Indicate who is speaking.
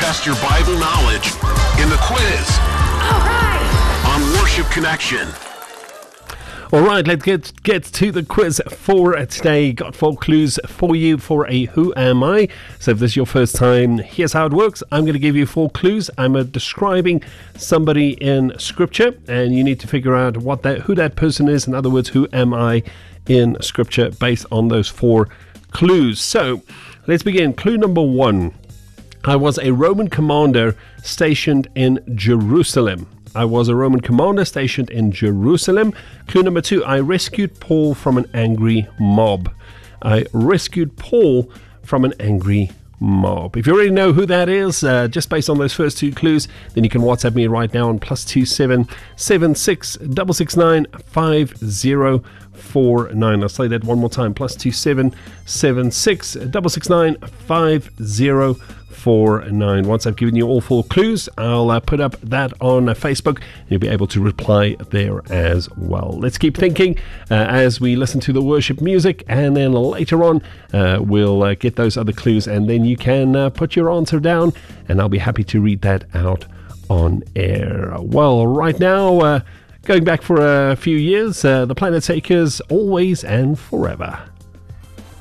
Speaker 1: test your Bible knowledge in the quiz.
Speaker 2: All right.
Speaker 1: On Worship Connection.
Speaker 3: All right, let's get to the quiz for today. Got 4 clues for you for a Who Am I? So if this is your first time, here's how it works. I'm going to give you 4 clues. I'm describing somebody in Scripture, and you need to figure out who that person is. In other words, who am I in Scripture based on those 4 clues. So let's begin. Clue number 1. I was a Roman commander stationed in Jerusalem. I was a Roman commander stationed in Jerusalem. Clue number 2, I rescued Paul from an angry mob. I rescued Paul from an angry mob. If you already know who that is, just based on those first 2 clues, then you can WhatsApp me right now on +2 776 669 5049. I'll say that one more time, +2 776 669 5049. Once I've given you all 4 clues, I'll put up that on Facebook, and you'll be able to reply there as well. Let's keep thinking as we listen to the worship music, and then later on we'll get those other clues, and then you can put your answer down, and I'll be happy to read that out on air. Well, right now, going back for a few years, the Planet Takers, Always and Forever.